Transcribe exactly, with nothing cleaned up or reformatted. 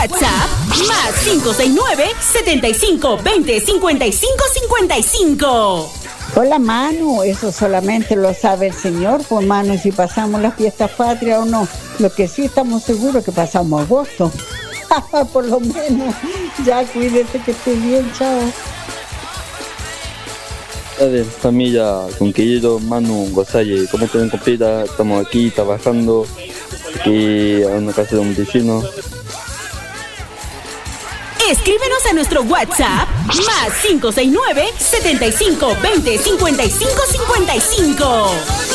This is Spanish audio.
WhatsApp más cinco seis nueve, siete cinco dos cero, cinco cinco cinco cinco. Hola Manu, eso solamente lo sabe el Señor, pues Manu, si pasamos las fiestas patrias o no. Lo que sí estamos seguros que pasamos agosto. Por lo menos. Ya cuídate, que esté bien, chao. De familia, Conquillero, Manu, Gosalle, ¿cómo te ven, compita? Estamos aquí trabajando, aquí en una casa de un vecino. Escríbenos a nuestro WhatsApp más cinco seis nueve, siete cinco dos cero, cinco cinco cinco cinco.